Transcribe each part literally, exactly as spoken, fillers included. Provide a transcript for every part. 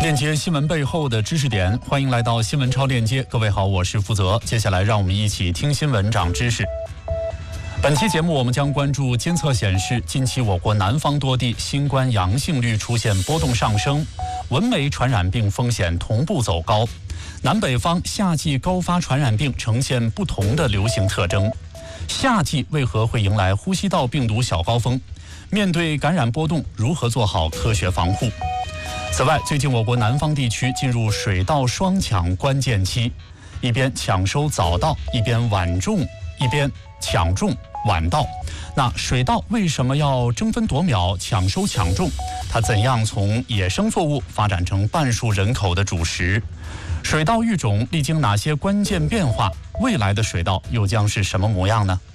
链接新闻背后的知识点，欢迎来到新闻超链接。各位好，我是负责。接下来让我们一起听新闻长知识。本期节目我们将关注监测显示，近期我国南方多地新冠阳性率出现波动上升，蚊媒传染病风险同步走高。南北方夏季高发传染病呈现不同的流行特征。夏季为何会迎来呼吸道病毒小高峰？面对感染波动，如何做好科学防护？此外，最近我国南方地区进入水稻双抢关键期，一边抢收早稻，一边晚种，一边抢种晚稻。那水稻为什么要争分夺秒抢收抢种？它怎样从野生作物发展成半数人口的主食？水稻育种历经哪些关键变化？未来的水稻又将是什么模样呢？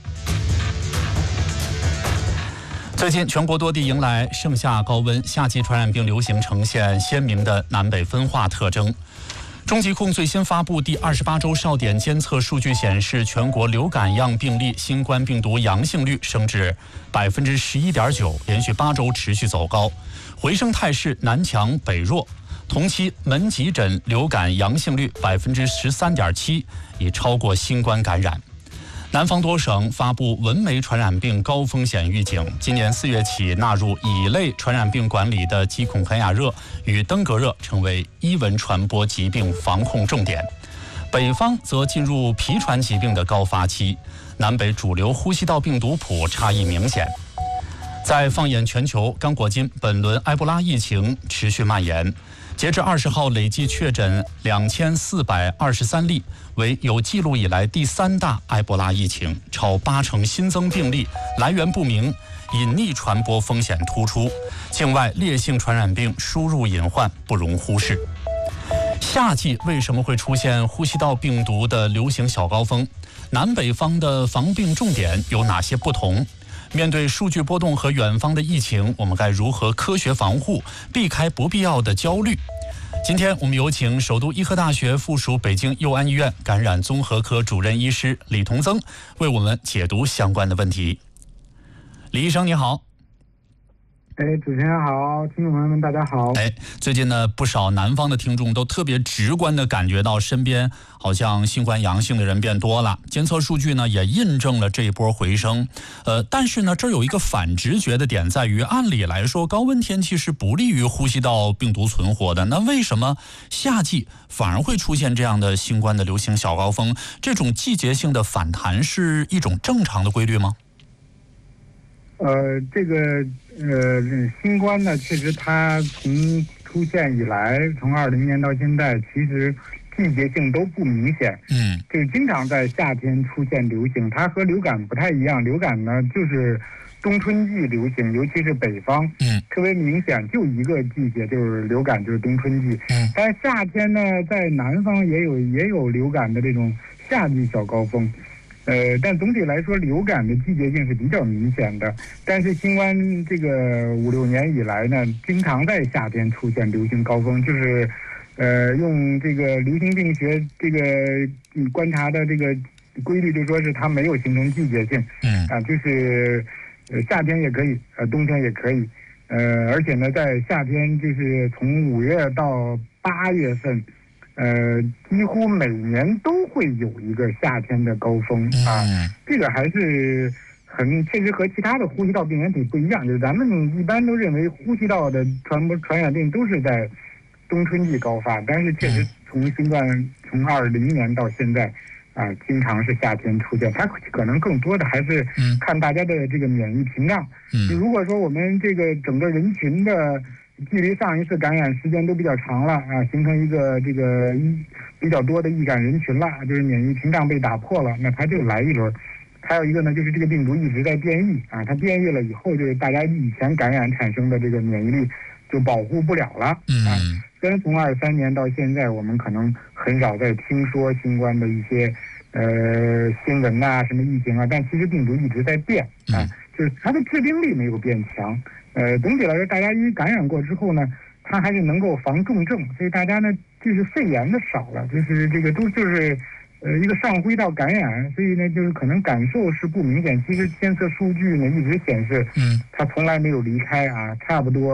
最近全国多地迎来盛夏高温，夏季传染病流行呈现鲜明的南北分化特征。中疾控最新发布第二十八周哨点监测数据显示，全国流感样病例新冠病毒阳性率升至百分之十一点九，连续八周持续走高，回升态势南强北弱。同期门急诊流感阳性率百分之十三点七，已超过新冠感染。南方多省发布蚊媒传染病高风险预警，今年四月起纳入乙类传染病管理的鸡孔盆亚热与登革热成为伊蚊传播疾病防控重点。北方则进入皮传疾病的高发期，南北主流呼吸道病毒谱差异明显。在放眼全球，刚果金本轮埃博拉疫情持续蔓延。截至二十号，累计确诊两千四百二十三例，为有记录以来第三大埃博拉疫情，超八成新增病例来源不明，隐匿传播风险突出，境外烈性传染病输入隐患不容忽视。夏季为什么会出现呼吸道病毒的流行小高峰？南北方的防病重点有哪些不同？面对数据波动和远方的疫情，我们该如何科学防护，避开不必要的焦虑？今天我们有请首都医科大学附属北京佑安医院感染综合科主任医师李同增为我们解读相关的问题。李医生你好。 哎，主持人好，听众朋友们大家好。 哎，最近呢，不少南方的听众都特别直观地感觉到身边好像新冠阳性的人变多了，监测数据呢也印证了这一波回升。呃，但是呢，这儿有一个反直觉的点在于，按理来说高温天气是不利于呼吸道病毒存活的，那为什么夏季反而会出现这样的新冠的流行小高峰？这种季节性的反弹是一种正常的规律吗？ 呃，这个呃，新冠呢，确实它从出现以来，从二零年到现在，其实季节性都不明显。 嗯， 就是经常在夏天出现流行，它和流感不太一样。流感呢，就是冬春季流行，尤其是北方， 嗯，特别明显，就一个季节就是流感，就是冬春季。 嗯， 但是夏天呢，在南方也有也有流感的这种夏季小高峰。呃，但总体来说，流感的季节性是比较明显的。但是新冠这个五六年以来呢，经常在夏天出现流行高峰，就是，呃，用这个流行病学这个观察的这个规律，就说是它没有形成季节性。 嗯啊，就是呃夏天也可以，呃冬天也可以，呃而且呢，在夏天就是从五月到八月份。呃，几乎每年都会有一个夏天的高峰啊， 嗯、 这个还是很确实和其他的呼吸道病原体不一样。就是咱们一般都认为呼吸道的传播传染病都是在冬春季高发，但是确实从新冠从二零年到现在啊，经常是夏天出现。它可能更多的还是看大家的这个免疫屏障。 嗯， 如果说我们这个整个人群的距离上一次感染时间都比较长了啊，形成一个这个比较多的易感人群了，就是免疫屏障被打破了，那它就来一轮。还有一个呢，就是这个病毒一直在变异啊，它变异了以后，就是大家以前感染产生的这个免疫力就保护不了了啊。 嗯， 虽然从二三年到现在，我们可能很少再听说新冠的一些呃新闻啊、什么疫情啊，但其实病毒一直在变啊，就是它的致病力没有变强。呃，总体来说，大家因为感染过之后呢，它还是能够防重症，所以大家呢就是肺炎的少了，就是这个都就是呃一个上呼吸道感染，所以呢就是可能感受是不明显。其实监测数据呢一直显示，嗯，它从来没有离开啊，差不多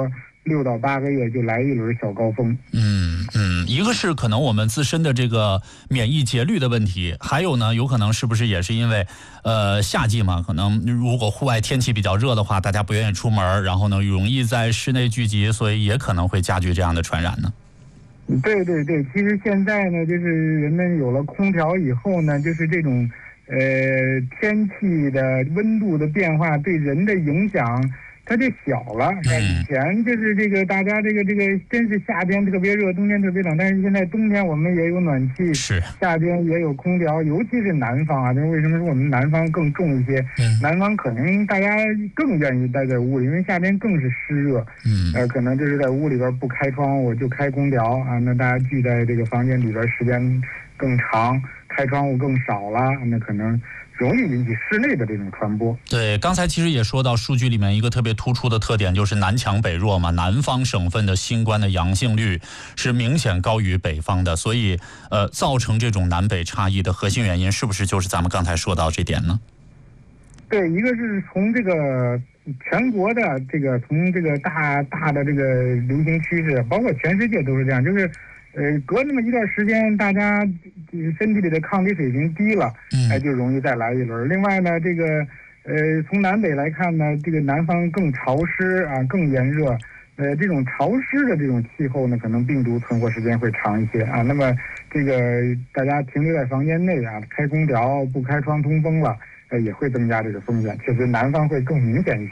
六到八个月就来一轮小高峰。 嗯嗯，一个是可能我们自身的这个免疫节律的问题，还有呢，有可能是不是也是因为呃夏季嘛，可能如果户外天气比较热的话，大家不愿意出门，然后呢容易在室内聚集，所以也可能会加剧这样的传染呢。 对对对，其实现在呢，就是人们有了空调以后呢，就是这种呃天气的温度的变化对人的影响它就小了。嗯、以前就是这个大家这个这个真是夏天特别热，冬天特别冷，但是现在冬天我们也有暖气， 是夏天也有空调，尤其是南方啊，就是为什么说我们南方更重一些？嗯、南方可能大家更愿意待在屋里，因为夏天更是湿热。嗯，呃，可能就是在屋里边不开窗，我就开空调啊，那大家聚在这个房间里边时间更长，开窗户更少了，那可能容易引起室内的这种传播。 对，刚才其实也说到数据里面一个特别突出的特点，就是南强北弱嘛，南方省份的新冠的阳性率是明显高于北方的，所以呃，造成这种南北差异的核心原因，是不是就是咱们刚才说到这点呢？ 对，一个是从这个全国的这个从这个大大的这个流行趋势，包括全世界都是这样，就是呃，隔那么一段时间，大家身体里的抗体水平低了，哎，就容易再来一轮。另外呢，这个呃，从南北来看呢，这个南方更潮湿啊，更炎热，呃，这种潮湿的这种气候呢，可能病毒存活时间会长一些啊。那么这个大家停留在房间内啊，开空调不开窗通风了，呃，也会增加这个风险。确实，南方会更明显一些。